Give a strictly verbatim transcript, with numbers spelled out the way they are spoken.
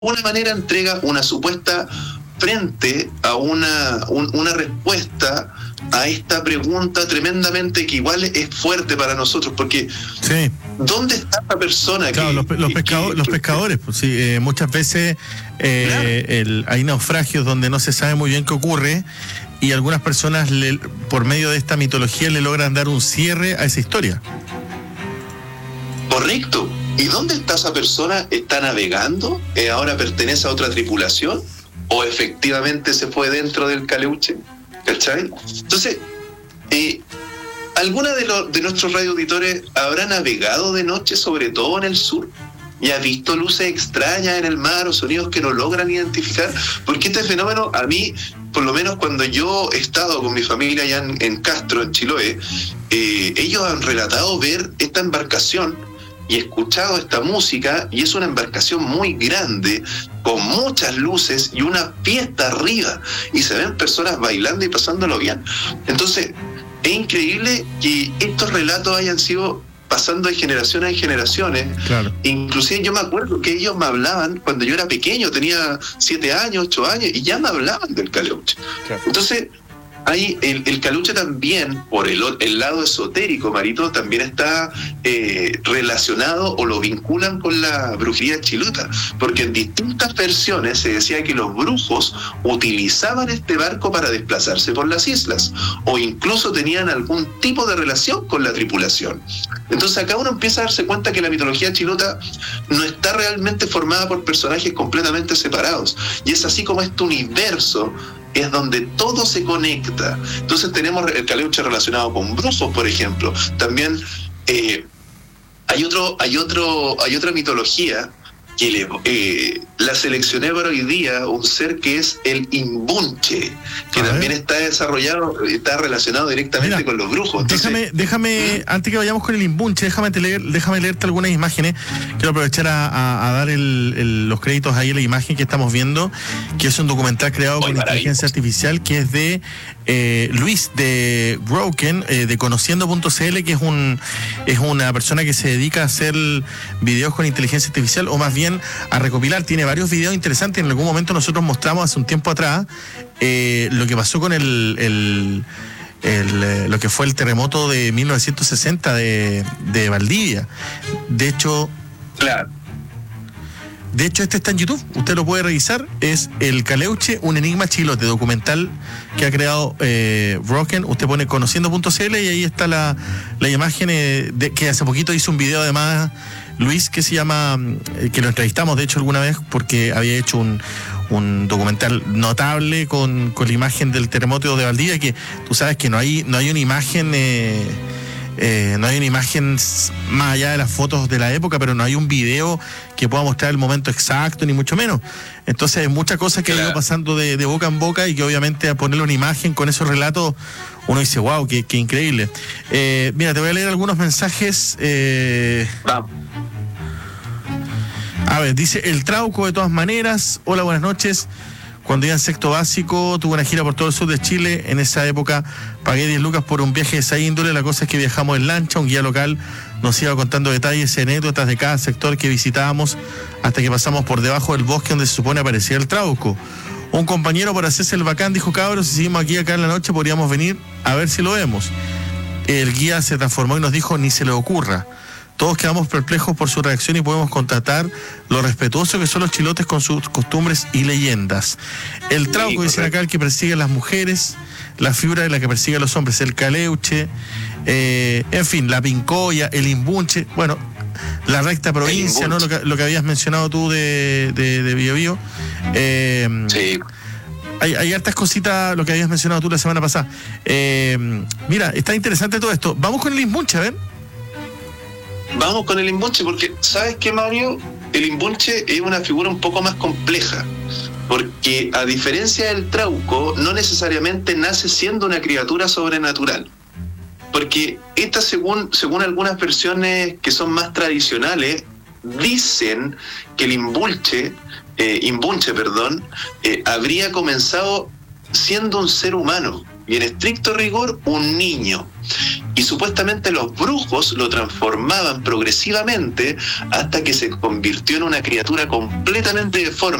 alguna manera entrega una supuesta frente a una, un, una respuesta a esta pregunta tremendamente que igual es fuerte para nosotros, porque sí. ¿dónde está la persona? Claro, que, los, los, que, pescado, que, los que, pescadores, pues sí, eh, muchas veces eh, claro. el, hay naufragios donde no se sabe muy bien qué ocurre y algunas personas le, por medio de esta mitología le logran dar un cierre a esa historia. Correcto. ¿Y dónde está esa persona? ¿Está navegando? ¿Eh, ¿Ahora pertenece a otra tripulación? ¿O efectivamente se fue dentro del caleuche? ¿Cachai? Entonces, eh, ¿alguna de, lo, de nuestros radioauditores habrá navegado de noche, sobre todo en el sur? ¿Y ha visto luces extrañas en el mar o sonidos que no logran identificar? Porque este fenómeno, a mí, por lo menos cuando yo he estado con mi familia allá en, en Castro, en Chiloé, eh, ellos han relatado ver esta embarcación y he escuchado esta música, y es una embarcación muy grande, con muchas luces y una fiesta arriba, y se ven personas bailando y pasándolo bien. Entonces, es increíble que estos relatos hayan sido pasando de generación en generaciones. Claro. Inclusive yo me acuerdo que ellos me hablaban cuando yo era pequeño, tenía siete años, ocho años, y ya me hablaban del caleuche. Claro. Entonces, Ahí el, el caleuche también, por el, el lado esotérico, Marito, también está eh, relacionado o lo vinculan con la brujería chilota, porque en distintas versiones se decía que los brujos utilizaban este barco para desplazarse por las islas, o incluso tenían algún tipo de relación con la tripulación. Entonces acá uno empieza a darse cuenta que la mitología chilota no está realmente formada por personajes completamente separados, y es así como este universo es donde todo se conecta. Entonces tenemos el caleuche relacionado con brujos, por ejemplo. También eh, hay otro, hay otro, hay otra mitología que le, eh, la seleccioné para hoy día, un ser que es el imbunche, que a también ver. está desarrollado, está relacionado directamente Mira, con los brujos. Entonces, déjame, déjame, ¿Mm? antes que vayamos con el imbunche, déjame leer, déjame leerte algunas imágenes. Quiero aprovechar a, a, a dar el, el, los créditos ahí a la imagen que estamos viendo, que es un documental creado con inteligencia artificial, que es de eh, Luis de Broken, eh, de conociendo punto c l, que es un es una persona que se dedica a hacer videos con inteligencia artificial, o más bien a recopilar. Tiene varios videos interesantes. En algún momento nosotros mostramos hace un tiempo atrás eh, lo que pasó con el, el, el eh, lo que fue el terremoto de mil novecientos sesenta de, de Valdivia. De hecho, claro. De hecho, este está en YouTube, usted lo puede revisar, es El Caleuche, un enigma chilote, documental que ha creado eh, Broken. Usted pone conociendo punto c l y ahí está la, la imagen eh, de, que hace poquito hizo un video además Luis, que se llama, eh, que lo entrevistamos de hecho alguna vez porque había hecho un, un documental notable con, con la imagen del terremoto de Valdivia, que tú sabes que no hay, no hay una imagen... Eh, Eh, no hay una imagen más allá de las fotos de la época, pero no hay un video que pueda mostrar el momento exacto, ni mucho menos. Entonces hay muchas cosas que claro. ha ido pasando de, de boca en boca, y que obviamente a ponerle una imagen con esos relatos uno dice, wow, qué, qué increíble. Eh, mira, te voy a leer algunos mensajes. Eh... A ver, dice El Trauco, de todas maneras. Hola, buenas noches. Cuando iba en sexto básico, tuve una gira por todo el sur de Chile. En esa época pagué diez lucas por un viaje de esa índole. La cosa es que viajamos en lancha, un guía local nos iba contando detalles y anécdotas de cada sector que visitábamos, hasta que pasamos por debajo del bosque donde se supone aparecía el Trauco. Un compañero, por hacerse el bacán, dijo: cabros, si seguimos aquí acá en la noche podríamos venir a ver si lo vemos. El guía se transformó y nos dijo: ni se le ocurra. Todos quedamos perplejos por su reacción y podemos constatar lo respetuosos que son los chilotes con sus costumbres y leyendas. El Trauco, dicen acá, el que persigue a las mujeres, la figura de la que persigue a los hombres, el caleuche, eh, en fin, la pincoya, el imbunche, bueno, la recta provincia, ¿no? Lo que, lo que habías mencionado tú de, de, de Bio Bio. Eh, sí. Hay, hay hartas cositas, lo que habías mencionado tú la semana pasada. Eh, mira, está interesante todo esto. Vamos con el imbunche, a ver. Vamos con el imbunche, porque ¿sabes qué, Mario? El imbunche es una figura un poco más compleja, porque a diferencia del Trauco, no necesariamente nace siendo una criatura sobrenatural, porque esta, según, según algunas versiones que son más tradicionales, dicen que el imbunche, eh, imbunche, perdón, eh, habría comenzado siendo un ser humano, y en estricto rigor un niño. Y supuestamente los brujos lo transformaban progresivamente hasta que se convirtió en una criatura completamente deforme.